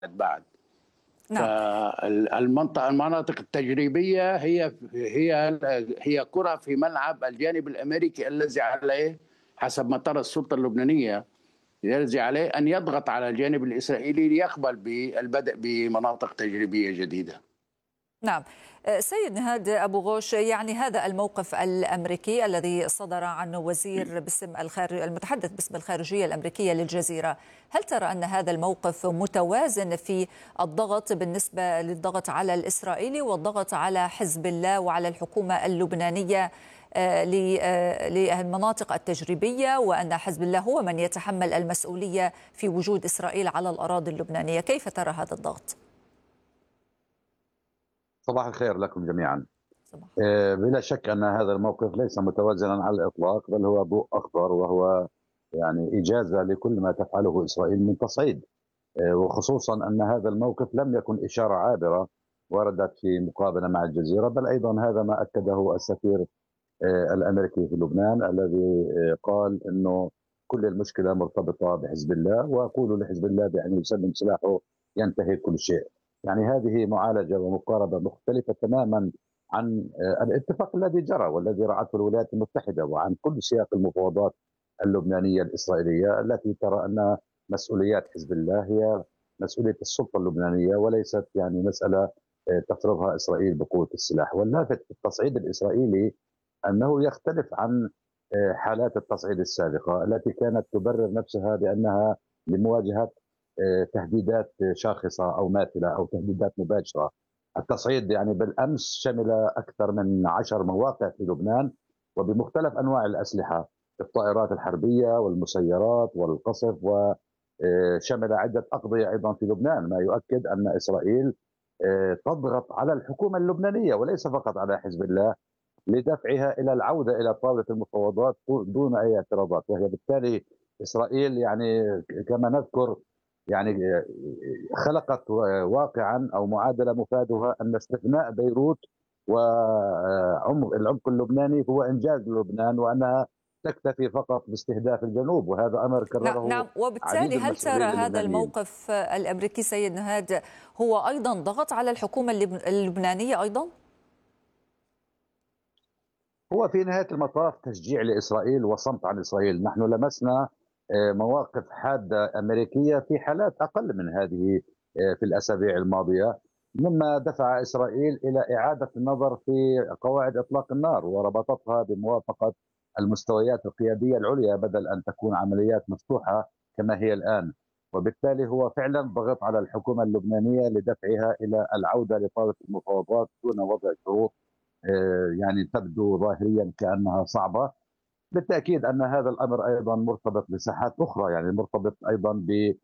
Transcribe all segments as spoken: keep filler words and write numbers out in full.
بعد. نعم. فالمنطقة المناطق التجريبية هي هي هي كرة في ملعب الجانب الأمريكي الذي عليه حسب ما ترى السلطة اللبنانية الذي عليه أن يضغط على الجانب الإسرائيلي ليقبل بالبدء بمناطق تجريبية جديدة. نعم. سيد نهاد أبو غوش، يعني هذا الموقف الأمريكي الذي صدر عنه وزير باسم الخارج المتحدث باسم الخارجية الأمريكية للجزيرة، هل ترى أن هذا الموقف متوازن في الضغط بالنسبة للضغط على الإسرائيلي والضغط على حزب الله وعلى الحكومة اللبنانية للمناطق التجريبية، وأن حزب الله هو من يتحمل المسؤولية في وجود إسرائيل على الأراضي اللبنانية؟ كيف ترى هذا الضغط؟ صباح الخير لكم جميعا. صباح. بلا شك أن هذا الموقف ليس متوازنا على الإطلاق، بل هو ضوء أخضر، وهو يعني إجازة لكل ما تفعله إسرائيل من تصعيد، وخصوصا أن هذا الموقف لم يكن إشارة عابرة وردت في مقابلة مع الجزيرة، بل أيضا هذا ما أكده السفير الأمريكي في لبنان الذي قال أنه كل المشكلة مرتبطة بحزب الله، وأقول لحزب الله بأن يسلم سلاحه ينتهي كل شيء. يعني هذه معالجة ومقاربة مختلفة تماما عن الاتفاق الذي جرى والذي رعته الولايات المتحدة، وعن كل سياق المفاوضات اللبنانية الإسرائيلية التي ترى أن مسؤوليات حزب الله هي مسؤولية السلطة اللبنانية وليست يعني مسألة تفرضها إسرائيل بقوة السلاح. واللافت في التصعيد الإسرائيلي أنه يختلف عن حالات التصعيد السابقة التي كانت تبرر نفسها بأنها لمواجهة تهديدات شاخصة أو ماثلة أو تهديدات مباشرة. التصعيد يعني بالأمس شمل أكثر من عشر مواقع في لبنان وبمختلف أنواع الأسلحة، الطائرات الحربية والمسيرات والقصف، وشمل عدة أقضية أيضا في لبنان، ما يؤكد أن إسرائيل تضغط على الحكومة اللبنانية وليس فقط على حزب الله لدفعها إلى العودة إلى طاولة المفاوضات دون أي اعتراضات. وهي بالتالي إسرائيل يعني كما نذكر يعني خلقت واقعا أو معادلة مفادها أن استثناء بيروت والعمق اللبناني هو إنجاز لبنان، وأنها تكتفي فقط باستهداف الجنوب، وهذا أمر كرره نعم, نعم. وبالتالي هل ترى هذا الموقف الأمريكي سيد نهاد هو أيضا ضغط على الحكومة اللبنانية أيضا؟ هو في نهاية المطاف تشجيع لإسرائيل وصمت عن إسرائيل. نحن لمسنا مواقف حادة أمريكية في حالات أقل من هذه في الأسابيع الماضية، مما دفع إسرائيل إلى إعادة النظر في قواعد إطلاق النار وربطتها بموافقة المستويات القيادية العليا بدل أن تكون عمليات مفتوحة كما هي الآن. وبالتالي هو فعلا ضغط على الحكومة اللبنانية لدفعها إلى العودة لطاولة المفاوضات دون وضع شروط يعني تبدو ظاهريا كأنها صعبة. بالتأكيد أن هذا الأمر أيضا مرتبط بساحات أخرى، يعني مرتبط أيضا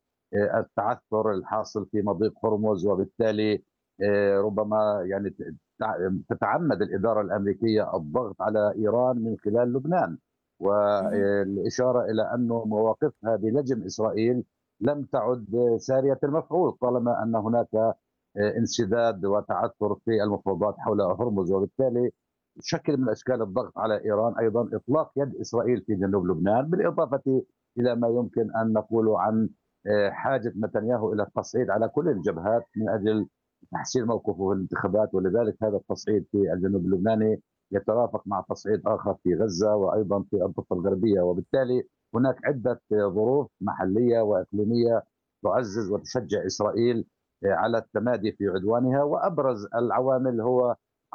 بالتعثر الحاصل في مضيق هرمز، وبالتالي ربما يعني تتعمد الإدارة الأمريكية الضغط على إيران من خلال لبنان، والإشارة إلى أن مواقفها بلجم إسرائيل لم تعد سارية المفعول طالما أن هناك انسداد وتعثر في المفاوضات حول هرمز، وبالتالي شكل من اشكال الضغط على ايران ايضا اطلاق يد اسرائيل في جنوب لبنان، بالاضافه الى ما يمكن ان نقوله عن حاجه نتنياهو الى التصعيد على كل الجبهات من اجل تحسين موقفه في الانتخابات. ولذلك هذا التصعيد في الجنوب اللبناني يترافق مع تصعيد اخر في غزه وايضا في الضفه الغربيه، وبالتالي هناك عده ظروف محليه واقليميه تعزز وتشجع اسرائيل على التمادي في عدوانها. وابرز العوامل هو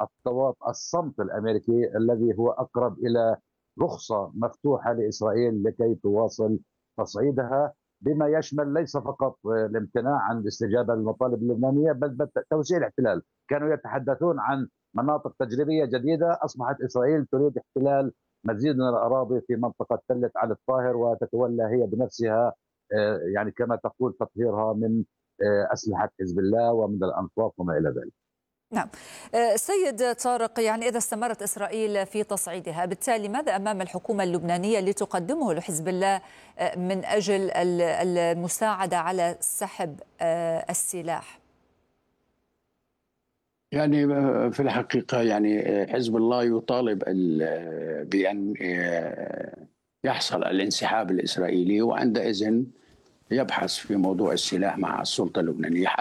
الصمت الامريكي الذي هو اقرب الى رخصه مفتوحه لاسرائيل لكي تواصل تصعيدها، بما يشمل ليس فقط الامتناع عن الاستجابه للمطالب اللبنانيه بل توسيع الاحتلال. كانوا يتحدثون عن مناطق تجريبيه جديده، اصبحت اسرائيل تريد احتلال مزيد من الاراضي في منطقه تلة على الطاهر، وتتولى هي بنفسها يعني كما تقول تطهيرها من أسلحة حزب الله ومن الأنفاق وما إلى ذلك. نعم. سيد طارق، يعني إذا استمرت إسرائيل في تصعيدها، بالتالي ماذا أمام الحكومة اللبنانية لتقدمه لحزب الله من أجل المساعدة على سحب السلاح؟ يعني في الحقيقة يعني حزب الله يطالب بأن يحصل الانسحاب الإسرائيلي، وعندئذ يبحث في موضوع السلاح مع السلطة اللبنانية.